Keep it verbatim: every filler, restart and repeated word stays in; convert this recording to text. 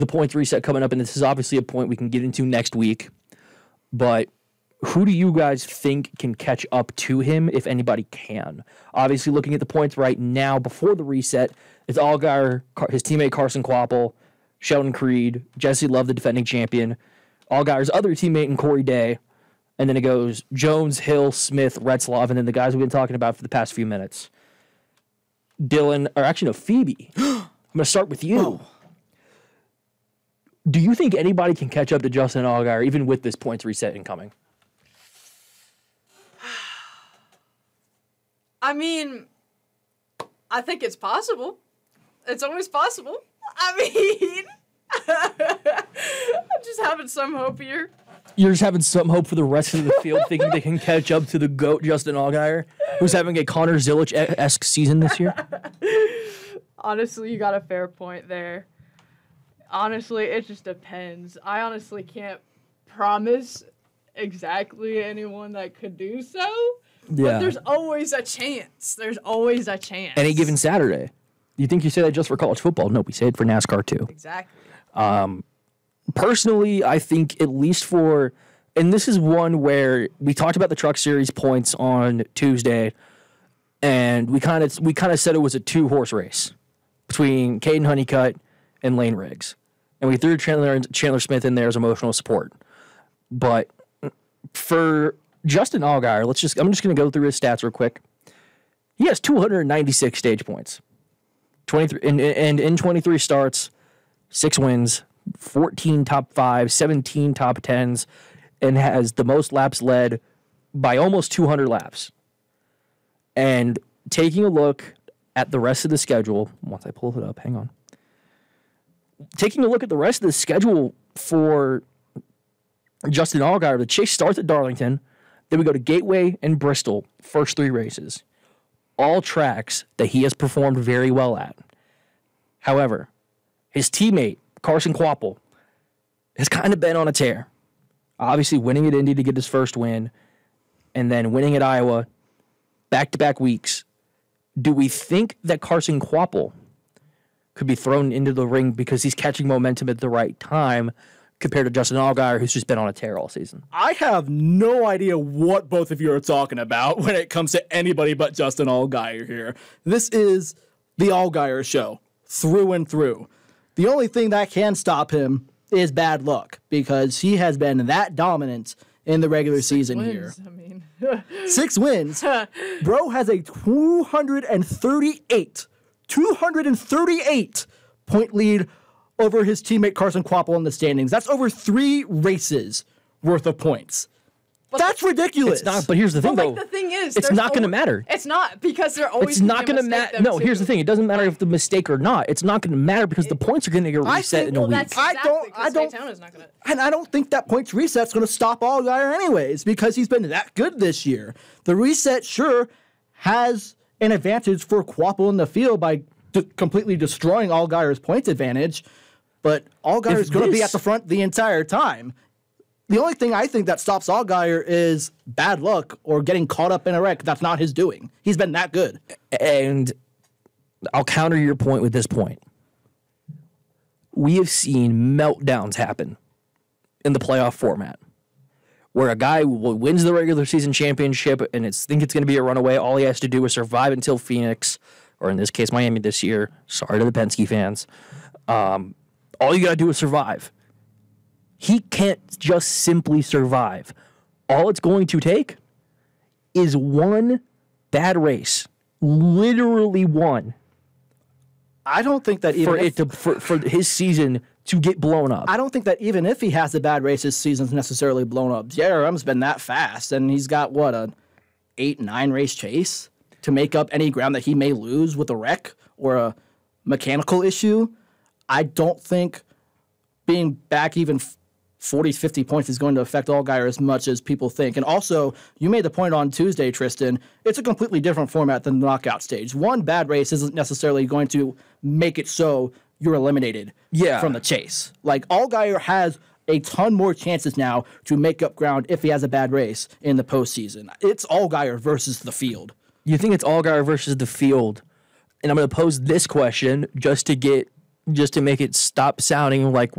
the points reset coming up, and this is obviously a point we can get into next week. But who do you guys think can catch up to him, if anybody can? Obviously, looking at the points right now before the reset, it's Allgaier, his teammate Carson Kvapil, Sheldon Creed, Jesse Love, the defending champion, Allgaier's other teammate in Corey Day, and then it goes Jones, Hill, Smith, Retzlaff, and then the guys we've been talking about for the past few minutes. Dylan, or actually no, Phoebe. I'm going to start with you. Oh. Do you think anybody can catch up to Justin Allgaier, even with this points reset incoming? I mean, I think it's possible. It's always possible. I mean, I'm just having some hope here. You're just having some hope for the rest of the field, thinking they can catch up to the GOAT, Justin Allgaier, who's having a Connor Zilic-esque season this year? Honestly, you got a fair point there. Honestly, it just depends. I honestly can't promise exactly anyone that could do so. Yeah. But there's always a chance. There's always a chance. Any given Saturday. You think you say that just for college football? No, we say it for NASCAR too. Exactly. Um, personally, I think at least for, and this is one where we talked about the Truck Series points on Tuesday, and we kind of we kind of said it was a two horse race between Caden Honeycutt and Lane Riggs, and we threw Chandler Chandler Smith in there as emotional support. But for Justin Allgaier, let's just I'm just going to go through his stats real quick. He has two hundred ninety-six stage points. twenty-three and, and in twenty-three starts, six wins, fourteen top five, seventeen top tens, and has the most laps led by almost two hundred laps. And taking a look at the rest of the schedule, once I pull it up, hang on. Taking a look at the rest of the schedule for Justin Allgaier, the chase starts at Darlington, then we go to Gateway and Bristol, first three races. All tracks that he has performed very well at. However, his teammate, Carson Kvapil, has kind of been on a tear. Obviously winning at Indy to get his first win, and then winning at Iowa, back-to-back weeks. Do we think that Carson Kvapil could be thrown into the ring because he's catching momentum at the right time compared to Justin Allgaier, who's just been on a tear all season? I have no idea what both of you are talking about when it comes to anybody but Justin Allgaier here. This is the Allgaier show, through and through. The only thing that can stop him is bad luck, because he has been that dominant in the regular Six season wins, here. I mean. Six wins. Bro has a two hundred thirty-eight, two hundred thirty-eight point lead over his teammate Carson Kvapil in the standings. That's over three races worth of points. But That's ridiculous. It's not, but here's the thing, but though. Like, the thing is, it's not going to matter. It's not, because they're always It's not going to matter. No, too. here's the thing. It doesn't matter if the mistake or not. It's not going to matter because it, the points are going to get reset think, in a well, week. That's exactly, I don't. I don't. not gonna... And I don't think that points reset's going to stop Allgaier anyways, because he's been that good this year. The reset sure has an advantage for Kvapil in the field by d- completely destroying Allgaier's points advantage, but Allgaier's going to be at the front the entire time. The only thing I think that stops Allgaier is bad luck or getting caught up in a wreck. That's not his doing. He's been that good. And I'll counter your point with this point. We have seen meltdowns happen in the playoff format, where a guy wins the regular season championship and it's think it's going to be a runaway. All he has to do is survive until Phoenix, or in this case, Miami this year. Sorry to the Penske fans. Um, all you got to do is survive. He can't just simply survive. All it's going to take is one bad race. Literally one. I don't think that even for if, it to for, for his season to get blown up. I don't think that even if he has a bad race, his season's necessarily blown up. J R M's been that fast, and he's got what, an eight, nine race chase to make up any ground that he may lose with a wreck or a mechanical issue. I don't think being back even forty, fifty points is going to affect Allgaier as much as people think. And also, you made the point on Tuesday, Tristan, it's a completely different format than the knockout stage. One bad race isn't necessarily going to make it so you're eliminated yeah. from the chase. Like, Allgaier has a ton more chances now to make up ground if he has a bad race in the postseason. It's Allgaier versus the field. You think it's Allgaier versus the field? And I'm going to pose this question just to get just to make it stop sounding like